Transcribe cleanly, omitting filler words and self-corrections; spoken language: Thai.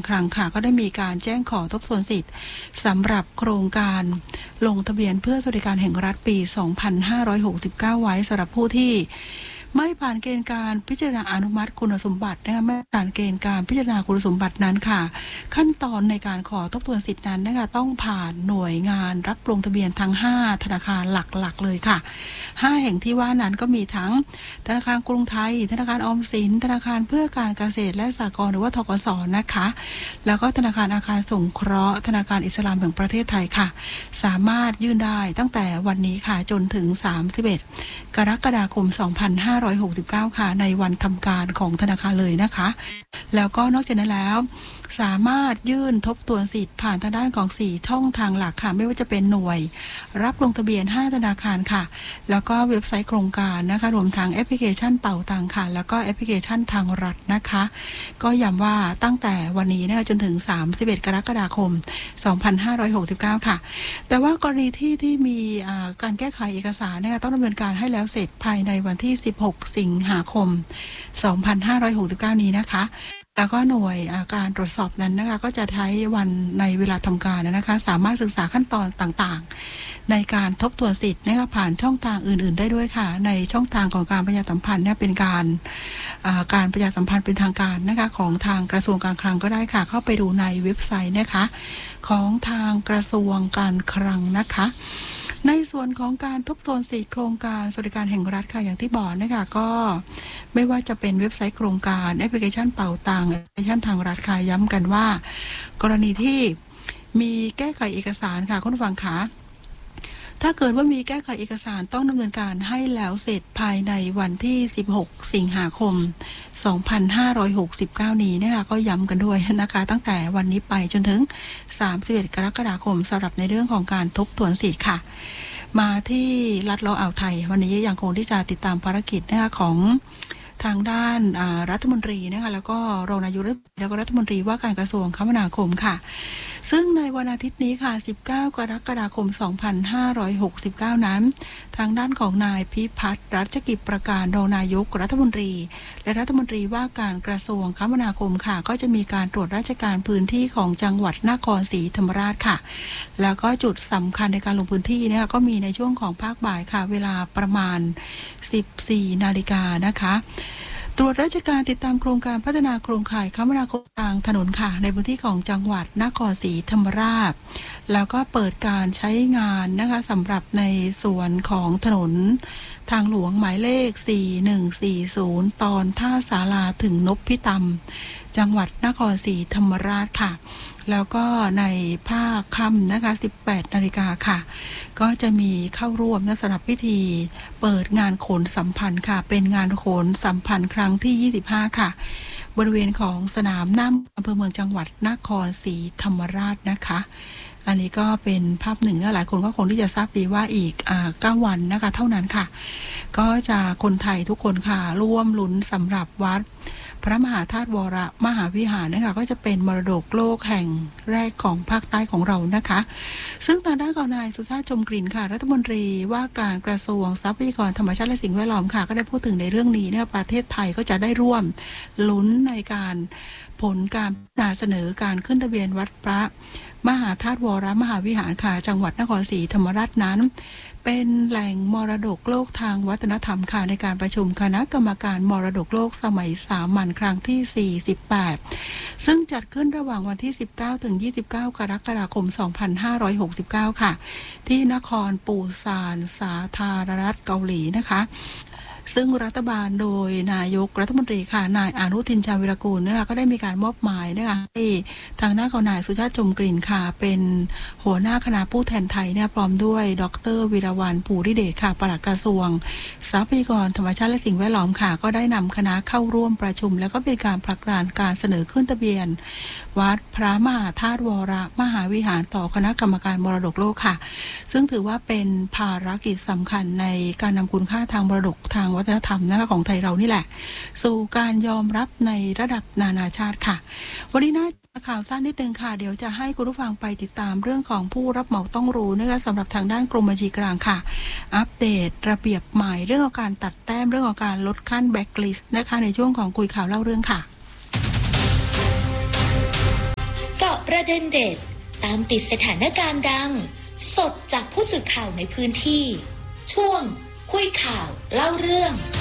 คลังค่ะก็ได้มีการแจ้งขอทบทวนสิทธิ์สำหรับโครงการลงทะเบียนเพื่อสวัสดิการแห่งรัฐปี 2569 ไว้สำหรับผู้ที่ไม่ผ่านเกณฑ์การพิจารณาอนุมัติคุณสมบัตินะคะไม่ผ่านเกณฑ์การพิจารณาคุณสมบัตินั้นค่ะขั้นตอนในการขอทบทวนสิทธินั้นนะคะต้องผ่านหน่วยงานรับลงทะเบียนทั้ง5ธนาคารหลักๆเลยค่ะ5แห่งที่ว่านั้นก็มีทั้งธนาคารกรุงไทยธนาคารออมสินธนาคารเพื่อการเกษตรและสหกรณ์หรือว่าธกสนะคะแล้วก็ธนาคารอาคารสงเคราะห์ธนาคารอิสลามแห่งประเทศไทยค่ะสามารถยื่นได้ตั้งแต่วันนี้ค่ะจนถึง31 กรกฎาคม 2569 ค่ะในวันทำการของธนาคารเลยนะคะแล้วก็นอกจากนั้นแล้วสามารถยื่นทบทวนสิทธิ์ผ่านทางด้านของ4ช่องทางหลักค่ะไม่ว่าจะเป็นหน่วยรับลงทะเบียน5ธนาคารค่ะแล้วก็เว็บไซต์โครงการนะคะรวมทั้งแอปพลิเคชันเป่าตังค่ะแล้วก็แอปพลิเคชันทางรัฐนะคะก็ย้ำว่าตั้งแต่วันนี้นะคะจนถึง31 กรกฎาคม 2569 ค่ะแต่ว่ากรณีที่มีการแก้ไขเอกสารนะคะต้องดำเนินการให้แล้วเสร็จภายในวันที่16 สิงหาคม 2569 นี้นะคะแล้วก็หน่วยการตรวจสอบนั้นนะคะก็จะใช้วันในเวลาทำการนะคะสามารถศึกษาขั้นตอนต่างๆในการทบทวนสิทธิ์นะคะผ่านช่องทางอื่นๆได้ด้วยค่ะในช่องทางของการประชาสัมพันธ์เนี่ยเป็นการประชาสัมพันธ์เป็นทางการนะคะของทางกระทรวงการคลังก็ได้ค่ะเข้าไปดูในเว็บไซต์นะคะของทางกระทรวงการคลังนะคะในส่วนของการทบทวนสิทธิโครงการสวัสดิการแห่งรัฐค่ะอย่างที่บอกนะคะก็ไม่ว่าจะเป็นเว็บไซต์โครงการแอปพลิเคชันเป่าตังแอปพลิเคชันทางรัฐค่ะย้ำกันว่ากรณีที่มีแก้ไขเอกสารค่ะคุณผู้ฟังคะถ้าเกิดว่ามีแก้ไขเอกสารต้องดำเนินการให้แล้วเสร็จภายในวันที่16 สิงหาคม 2569 นี้นะคะก็ย้ำกันด้วยนะคะตั้งแต่วันนี้ไปจนถึง31 กรกฎาคมสำหรับในเรื่องของการทบทวนสิทธิ์ค่ะมาที่ลัดเลาะอ่าวไทยวันนี้ยังคงที่จะติดตามภารกิจนะคะของทางด้านรัฐมนตรีนะคะแล้วก็รองนายกแล้วก็รัฐมนตรีว่าการกระทรวงคมนาคมค่ะซึ่งในวันอาทิตย์นี้ค่ะ19 กรกฎาคม 2569 นั้นทางด้านของนายพิพัฒน์รัชกิจประการรองนายกรัฐมนตรีและรัฐมนตรีว่าการกระทรวงคมนาคมค่ะก็จะมีการตรวจราชการพื้นที่ของจังหวัดนครศรีธรรมราชค่ะแล้วก็จุดสำคัญในการลงพื้นที่เนี่ยก็มีในช่วงของภาคบ่ายค่ะเวลาประมาณ 14 นาฬิกานะคะตรวจราชการติดตามโครงการพัฒนาโครงข่ายคมนาคมทางถนนค่ะในพื้นที่ของจังหวัดนครศรีธรรมราชแล้วก็เปิดการใช้งานนะคะสำหรับในส่วนของถนนทางหลวงหมายเลข 4140 ตอนท่าศาลาถึงนพิตำจังหวัดนครศรีธรรมราชค่ะแล้วก็ในภาคค่ำนะคะ 18 นาฬิกาค่ะก็จะมีเข้าร่วมสำหรับพิธีเปิดงานโขนสัมพันธ์ค่ะเป็นงานโขนสัมพันธ์ครั้งที่ 25 ค่ะบริเวณของสนามน้ำอำเภอเมืองจังหวัดนครศรีธรรมราชนะคะอันนี้ก็เป็นภาพหนึ่งนะหลายคนก็คงที่จะทราบดีว่าอีก9 วันนะคะเท่านั้นค่ะก็จะคนไทยทุกคนค่ะร่วมลุ้นสำหรับวัดพระมหาธาตุวรมหาวิหารนะคะก็จะเป็นมรดกโลกแห่งแรกของภาคใต้ของเรานะคะซึ่งทางด้านของนายสุชาติชมกลิ่นค่ะรัฐมนตรีว่าการกระทรวงทรัพยากรธรรมชาติและสิ่งแวดล้อมค่ะก็ได้พูดถึงในเรื่องนี้เนี่ยประเทศไทยก็จะได้ร่วมลุ้นในการผลการเสนอการขึ้นทะเบียนวัดพระมหาธาตุวรมหาวิหารค่ะจังหวัดนครศรีธรรมราชนั้นเป็นแหล่งมรดกโลกทางวัฒนธรรมค่ะในการประชุมคณะกรรมการมรดกโลกสมัยสามัญครั้งที่ 48 ซึ่งจัดขึ้นระหว่างวันที่ 19 ถึง 29 กรกฎาคม 2569 ค่ะที่นครปูซานสาธารณรัฐเกาหลีนะคะซึ่งรัฐบาลโดยนายกรัฐมนตรีค่ะนายอนุทินชาญวิรากูลนะคะก็ได้มีการมอบหมายนะคะให้ทางด้านของนายสุชาติชมกลิ่นค่ะเป็นหัวหน้าคณะผู้แทนไทยเนี่ยพร้อมด้วยดร.วีรวรรณ ภูริเดชค่ะปลัดกระทรวงทรัพยากรธรรมชาติและสิ่งแวดล้อมค่ะก็ได้นำคณะเข้าร่วมประชุมแล้วก็เป็นการผลักดันการเสนอขึ้นทะเบียนวัดพระมหาธาตุวรมหาวิหารต่อคณะกรรมการมรดกโลกค่ะซึ่งถือว่าเป็นภารกิจสำคัญในการนำคุณค่าทางมรดกทางวัฒนธรรมนะคะของไทยเรานี่แหละสู่การยอมรับในระดับนานาชาติค่ะวันนี้นะข่าวสั้นนิดนึงค่ะเดี๋ยวจะให้คุณผู้ฟังไปติดตามเรื่องของผู้รับเหมาต้องรู้นะคะสำหรับทางด้านกรมบัญชีกลางค่ะอัปเดตระเบียบใหม่เรื่องของการตัดแต้มเรื่องของการลดขั้นแบ็คลิสต์นะคะในช่วงของคุยข่าวเล่าเรื่องค่ะประเด็นเด็ดตามติดสถานการณ์ดังสดจากผู้สื่อข่าวในพื้นที่ช่วงคุยข่าวเล่าเรื่อง